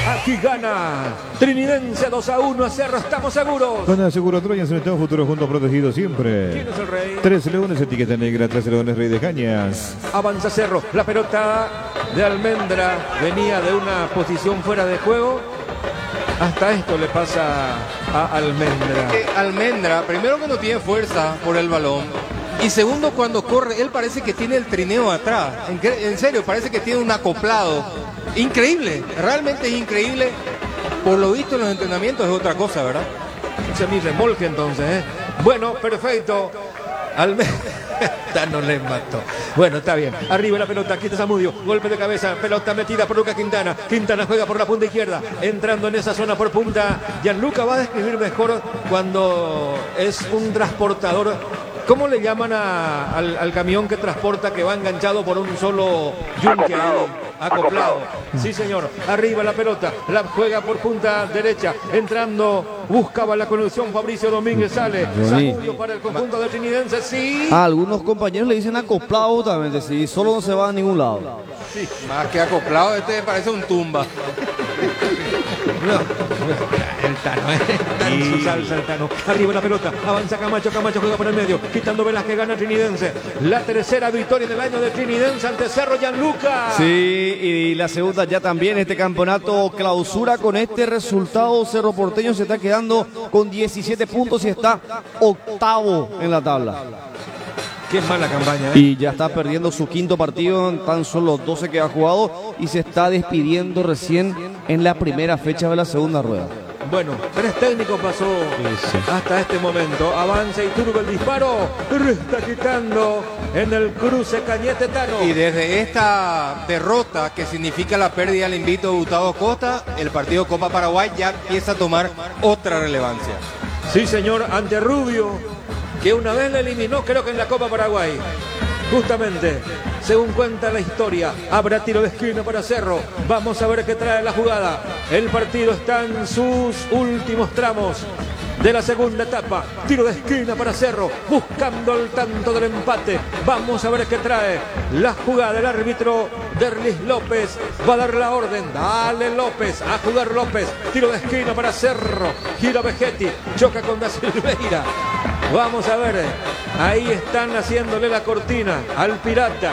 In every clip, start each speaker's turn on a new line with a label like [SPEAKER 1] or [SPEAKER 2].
[SPEAKER 1] Aquí gana Trinidense 2-1 a Cerro, estamos seguros.
[SPEAKER 2] Con Aseguro Troya, en el futuro junto protegido siempre.
[SPEAKER 1] ¿Quién es el rey?
[SPEAKER 2] 13 Leones, etiqueta negra, 13 Leones, Rey de Cañas.
[SPEAKER 1] Avanza Cerro, la pelota de Almendra venía de una posición fuera de juego. Hasta esto le pasa a Almendra.
[SPEAKER 3] Almendra, primero que no tiene fuerza por el balón. Y segundo, cuando corre, él parece que tiene el trineo atrás. En serio, parece que tiene un acoplado. Increíble, realmente es increíble. Por lo visto en los entrenamientos es otra cosa, ¿verdad?
[SPEAKER 1] Semi-remolque entonces, ¿eh? Bueno, perfecto. Almendra no le mató. Bueno, está bien. Arriba la pelota, aquí está Zamudio. Golpe de cabeza, pelota metida por Lucas Quintana. Quintana juega por la punta izquierda. Entrando en esa zona por punta. Gianluca va a describir mejor cuando es un transportador. ¿Cómo le llaman al camión que transporta, que va enganchado por un solo yunque? Acoplado. Sí, señor. Arriba la pelota. La juega por punta derecha. Entrando. Buscaba la conexión. Fabricio Domínguez sale. Zamudio para el conjunto de Trinidense. Sí.
[SPEAKER 4] Algunos compañeros le dicen acoplado justamente. Sí, solo no se va a ningún lado.
[SPEAKER 3] Sí. Más que acoplado, este parece un tumba.
[SPEAKER 1] El Tano, en su salsa el Tano. Arriba la pelota, avanza Camacho, Camacho juega por el medio, quitando Velázquez, gana Trinidense. La tercera victoria del año de Trinidense ante Cerro Gianluca.
[SPEAKER 4] Sí, y la segunda ya también. Este campeonato clausura con este resultado. Cerro Porteño se está quedando con 17 puntos y está octavo en la tabla.
[SPEAKER 1] Qué mala campaña, ¿eh?
[SPEAKER 4] Y ya está perdiendo su quinto partido en tan solo 12 que ha jugado y se está despidiendo recién en la primera fecha de la segunda rueda.
[SPEAKER 1] Bueno, 3 técnicos pasó hasta este momento. Avanza Iturbe el disparo. Está quitando en el cruce Cañete-Tano.
[SPEAKER 3] Y desde esta derrota, que significa la pérdida del invito de Gustavo Costa, el partido Copa Paraguay ya empieza a tomar otra relevancia.
[SPEAKER 1] Sí, señor, ante Rubio, que una vez le eliminó, creo que en la Copa Paraguay. Justamente, según cuenta la historia, habrá tiro de esquina para Cerro. Vamos a ver qué trae la jugada. El partido está en sus últimos tramos de la segunda etapa. Tiro de esquina para Cerro, buscando el tanto del empate. Vamos a ver qué trae la jugada. El árbitro Derlis López va a dar la orden. Dale López, a jugar López. Tiro de esquina para Cerro. Gira Vegetti, choca con Da Silveira. Vamos a ver, ahí están haciéndole la cortina al Pirata.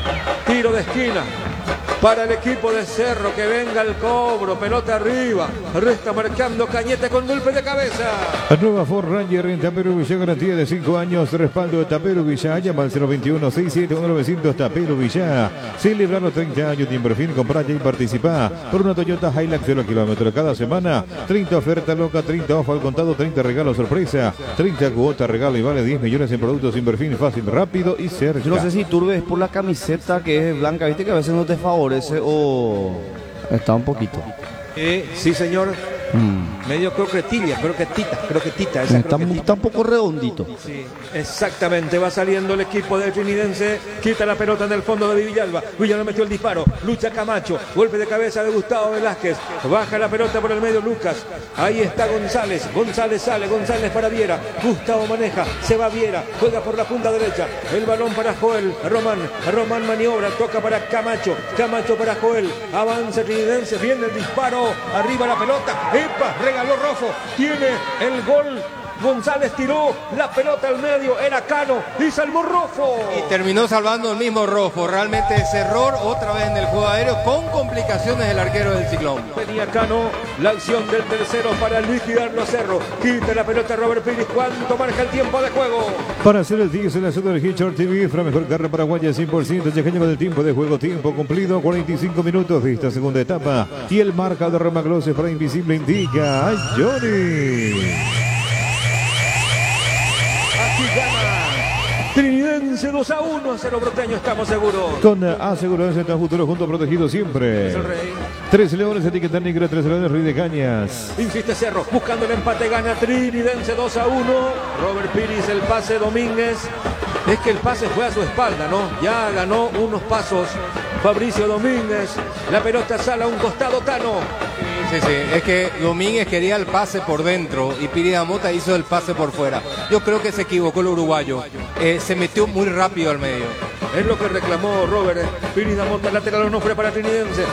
[SPEAKER 1] Tiro de esquina para el equipo de Cerro, que venga el cobro, pelota arriba, resta marcando Cañete con golpe de cabeza.
[SPEAKER 2] La nueva Ford Ranger en Tapero Villa, garantía de 5 años, respaldo de Tapero Villa, llama al 021-671-900 Tapero Villa. Celebrar los 30 años de Inverfin, comprar y participar por una Toyota Hilux 0 kilómetros cada semana. 30 ofertas locas, 30 off al contado, 30 regalos sorpresa, 30 cuotas regalo y vale 10 millones en productos Inverfin, fácil, rápido y cerca.
[SPEAKER 4] Yo no sé si Turbe es por la camiseta que es blanca, viste que a veces no te favorece o está un poquito.
[SPEAKER 1] Sí, señor. Medio croquetilla, croquetita.
[SPEAKER 4] Está un poco redondito.
[SPEAKER 1] Sí, exactamente. Va saliendo el equipo de Trinidense. Quita la pelota en el fondo de Villalba. Villalba metió el disparo. Lucha Camacho. Golpe de cabeza de Gustavo Velázquez. Baja la pelota por el medio Lucas. Ahí está González. González sale. González para Viera. Gustavo maneja. Se va Viera. Juega por la punta derecha. El balón para Joel. Román maniobra. Toca para Camacho. Camacho para Joel. Avanza Trinidense. Viene el disparo. Arriba la pelota. ¡Epa! Regaló Rofo. Tiene el gol. González tiró la pelota al medio. Era Cano y salvó Rofo.
[SPEAKER 3] Y terminó salvando el mismo Rofo. Realmente ese error otra vez en el juego aéreo con complicaciones del arquero del Ciclón.
[SPEAKER 1] Venía Cano. La acción del tercero para liquidarlo a Cerro. Quita la pelota Robert Pires. ¿Cuánto marca el tiempo de juego?
[SPEAKER 2] Para hacer el 10 en la zona de Hitchard TV, la mejor carrera paraguaya 100%. Ya que lleva del tiempo de juego, tiempo cumplido, 45 minutos de esta segunda etapa. Y el marcador Romaglose para Invisible indica a Johnny.
[SPEAKER 1] Aquí gana Trinidense 2-1 a Cerro Porteño, estamos seguros.
[SPEAKER 2] Con Aseguranza está futuro junto protegido siempre.
[SPEAKER 1] Es el rey.
[SPEAKER 2] 3 Leones, etiqueta negra, 3 Leones, Rey de Cañas.
[SPEAKER 1] Insiste Cerro, buscando el empate, gana Trinidense 2-1. Robert Pires, el pase Domínguez. Es que el pase fue a su espalda, ¿no? Ya ganó unos pasos Fabricio Domínguez. La pelota sale a un costado, Tano.
[SPEAKER 3] Sí, es que Domínguez quería el pase por dentro y Piri Damota hizo el pase por fuera. Yo creo que se equivocó el uruguayo, se metió muy rápido al medio.
[SPEAKER 1] Es lo que reclamó Robert. Piri Damota, lateral no fue para Trinidense.